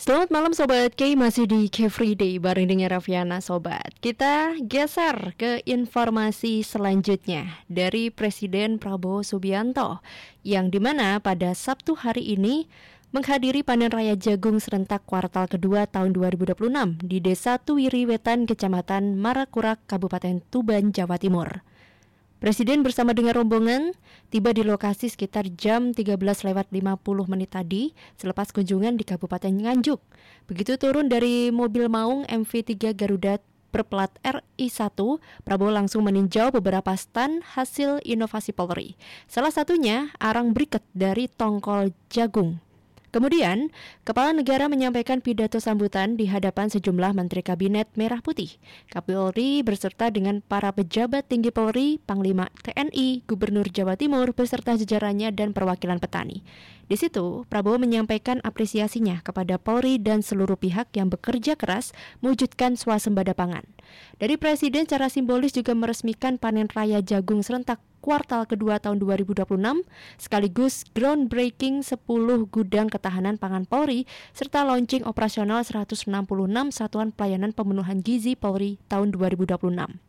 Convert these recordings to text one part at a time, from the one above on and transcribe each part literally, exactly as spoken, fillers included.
Selamat malam Sobat K, masih di K Free Day bareng dengan Raffiana Sobat. Kita geser ke informasi selanjutnya dari Presiden Prabowo Subianto, yang dimana pada Sabtu hari ini menghadiri panen raya jagung serentak kuartal kedua tahun dua ribu dua puluh enam di Desa Tuwiri Wetan, Kecamatan Marakurak, Kabupaten Tuban, Jawa Timur. Presiden bersama dengan rombongan tiba di lokasi sekitar jam tiga belas lewat lima puluh menit tadi selepas kunjungan di Kabupaten Nganjuk. Begitu turun dari mobil maung M V tiga Garuda berplat R I satu, Prabowo langsung meninjau beberapa stand hasil inovasi Polri. Salah satunya arang briket dari tongkol jagung. Kemudian, Kepala Negara menyampaikan pidato sambutan di hadapan sejumlah Menteri Kabinet Merah Putih, Kapolri beserta dengan para pejabat tinggi Polri, Panglima T N I, Gubernur Jawa Timur beserta jajarannya dan perwakilan petani. Di situ, Prabowo menyampaikan apresiasinya kepada Polri dan seluruh pihak yang bekerja keras mewujudkan swasembada pangan. Dari Presiden secara simbolis juga meresmikan panen raya jagung serentak kuartal kedua tahun dua ribu dua puluh enam, sekaligus groundbreaking sepuluh gudang ketahanan pangan Polri, serta launching operasional seratus enam puluh enam satuan pelayanan pemenuhan gizi Polri tahun dua ribu dua puluh enam.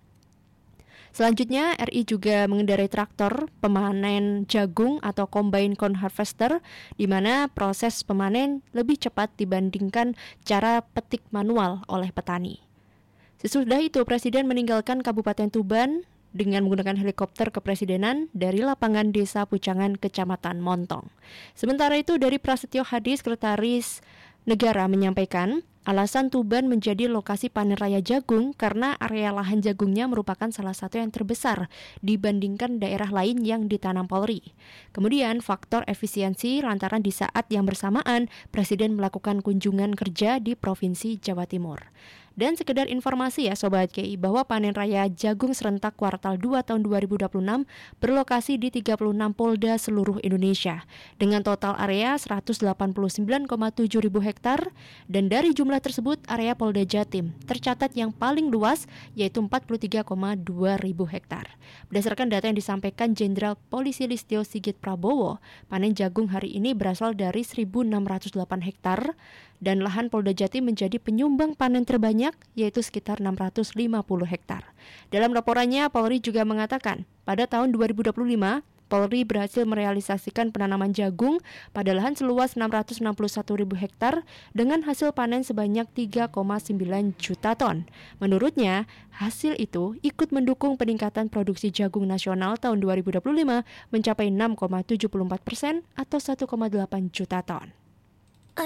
Selanjutnya, R I juga mengendarai traktor pemanen jagung atau combine corn harvester, di mana proses pemanen lebih cepat dibandingkan cara petik manual oleh petani. Sesudah itu, Presiden meninggalkan Kabupaten Tuban dengan menggunakan helikopter kepresidenan dari lapangan Desa Pucangan, Kecamatan Montong. Sementara itu, dari Prasetyo Hadi, Sekretaris Negara menyampaikan, alasan Tuban menjadi lokasi panen raya jagung karena area lahan jagungnya merupakan salah satu yang terbesar dibandingkan daerah lain yang ditanam Polri. Kemudian faktor efisiensi lantaran di saat yang bersamaan Presiden melakukan kunjungan kerja di Provinsi Jawa Timur. Dan sekedar informasi ya Sobat K I, bahwa panen raya jagung serentak kuartal dua tahun dua ribu dua puluh enam berlokasi di tiga puluh enam polda seluruh Indonesia dengan total area seratus delapan puluh sembilan koma tujuh ribu hektar, dan dari jumlah tersebut area Polda Jatim tercatat yang paling luas yaitu empat puluh tiga koma dua ribu hektar. Berdasarkan data yang disampaikan Jenderal Polisi Listio Sigit Prabowo, panen jagung hari ini berasal dari seribu enam ratus delapan hektar dan lahan Polda Jatim menjadi penyumbang panen terbanyak yaitu sekitar enam ratus lima puluh hektar. Dalam laporannya, Polri juga mengatakan pada tahun dua ribu dua puluh lima Polri berhasil merealisasikan penanaman jagung pada lahan seluas enam ratus enam puluh satu ribu hektar dengan hasil panen sebanyak tiga koma sembilan juta ton. Menurutnya, hasil itu ikut mendukung peningkatan produksi jagung nasional tahun dua ribu dua puluh lima mencapai enam koma tujuh puluh empat persen atau satu koma delapan juta ton.